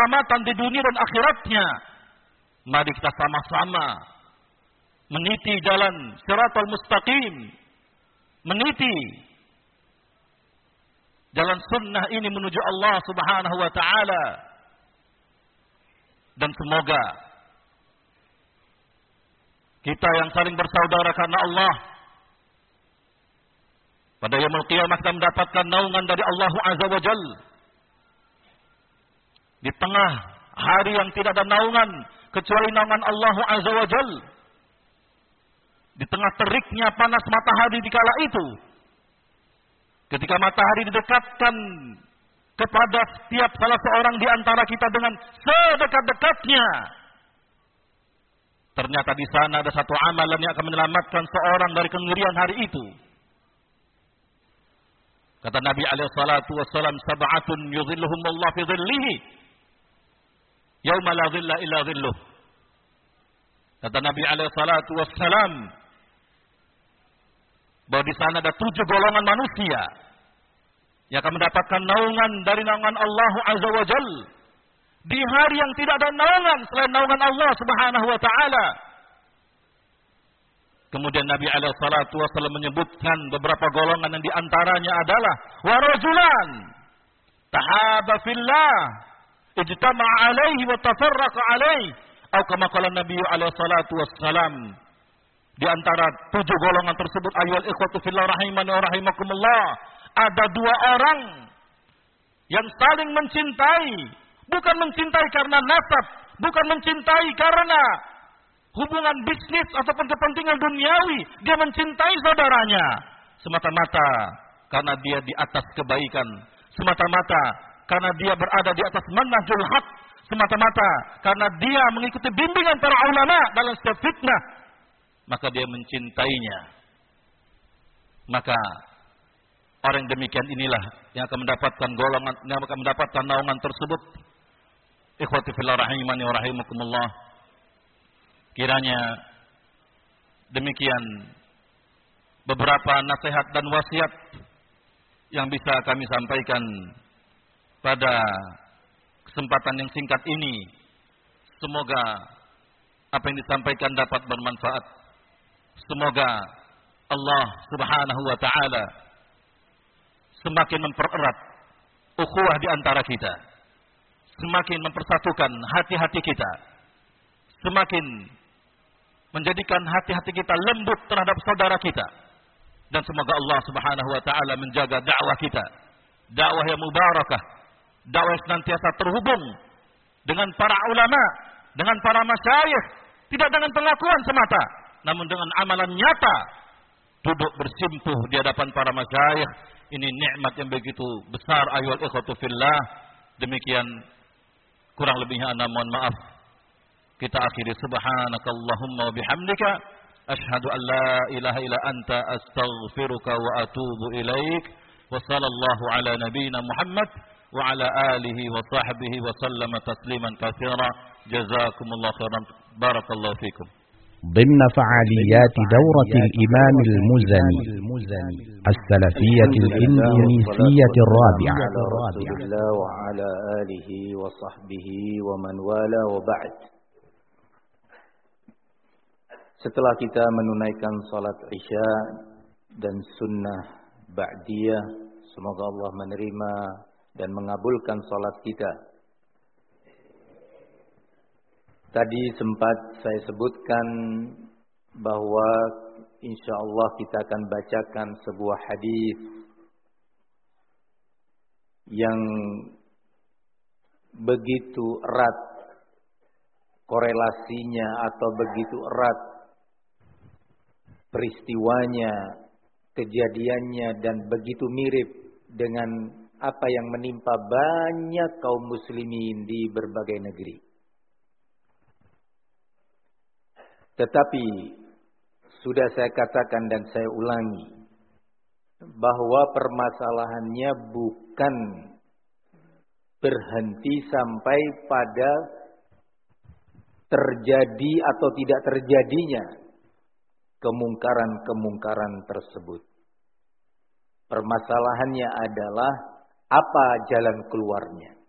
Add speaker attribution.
Speaker 1: keselamatan di dunia dan akhiratnya. Mari kita sama-sama meniti jalan Shiratal Mustaqim, meniti jalan sunnah ini menuju Allah Subhanahu wa taala. Dan semoga kita yang saling bersaudara karena Allah, pada yaumul qiyamah kita mendapatkan naungan dari Allah Azza wa Jal. Di tengah hari yang tidak ada naungan kecuali naungan Allah Azza wa Jal. Di tengah teriknya panas matahari di kala itu, ketika matahari didekatkan kepada setiap salah seorang di antara kita dengan sedekat-dekatnya, ternyata di sana ada satu amalan yang akan menyelamatkan seorang dari kengerian hari itu. Kata Nabi alaihi salatu wassalam, sab'atun yudhilluhumullah fi dhillihi yauma la dhilla illa dhilluh. Kata Nabi alaihi salatu wassalam bahwa di sana ada 7 golongan manusia yang akan mendapatkan naungan dari naungan Allah Azza wa Jal di hari yang tidak ada naungan selain naungan Allah Subhanahu wa taala. Kemudian Nabi alaihi salatu wasallam menyebutkan beberapa golongan yang diantaranya adalah wa rajulan tahaba fillah ijtama'a alaihi wa tafarraqa alaihi, atau kama qala Nabi alaihi salatu wassalam. Di antara 7 golongan tersebut, ayyuhal ikhwatu fillah rahimani wa rahimakumullah, ada 2 orang yang saling mencintai, bukan mencintai karena nasab, bukan mencintai karena hubungan bisnis ataupun kepentingan duniawi. Dia mencintai saudaranya semata-mata karena dia di atas kebaikan, semata-mata karena dia berada di atas manhajul haq, semata-mata karena dia mengikuti bimbingan para ulama dalam setiap fitnah, maka dia mencintainya. Maka orang demikian inilah yang akan mendapatkan golongan, yang akan mendapatkan naungan tersebut. Ikhwati fillah rahimani wa rahimakumullah. Kiranya demikian beberapa nasihat dan wasiat yang bisa kami sampaikan pada kesempatan yang singkat ini. Semoga apa yang disampaikan dapat bermanfaat. Semoga Allah Subhanahu wa taala semakin mempererat ukhuwah di antara kita, semakin mempersatukan hati-hati kita, semakin menjadikan hati-hati kita lembut terhadap saudara kita, dan semoga Allah Subhanahu wa taala menjaga dakwah kita, dakwah yang mubarakah, dakwah yang senantiasa terhubung dengan para ulama, dengan para masyayikh, tidak dengan pengakuan semata, namun dengan amalan nyata, duduk bersimpuh di hadapan para masyayikh. Ini nikmat yang begitu besar, ayyuhal ikhwatu fillah. Demikian kurang lebihnya ana mohon maaf. Kita akhiri subhanakallahumma wa bihamdika asyhadu an la ilaha illa anta astaghfiruka wa atubu ilaik. Wa sallallahu ala nabiyyina Muhammad wa ala alihi wa sahbihi wa sallama tasliman katsira. Jazakumullahu khairan. Barakallahu fikum.
Speaker 2: ضمن فعاليات دورة الإمام المزني السلفية الإندونيسية الرابعة
Speaker 3: رسول الله وعلى آله وصحبه ومن والاه وبعد. Setelah kita menunaikan salat Isya dan sunnah Ba'diyah, semoga Allah menerima dan mengabulkan salat kita. Tadi sempat saya sebutkan bahwa insya Allah kita akan bacakan sebuah hadis yang begitu erat korelasinya atau begitu erat peristiwanya, kejadiannya, dan begitu mirip dengan apa yang menimpa banyak kaum muslimin di berbagai negeri. Tetapi sudah saya katakan dan saya ulangi bahwa permasalahannya bukan berhenti sampai pada terjadi atau tidak terjadinya kemungkaran-kemungkaran tersebut. Permasalahannya adalah apa jalan keluarnya.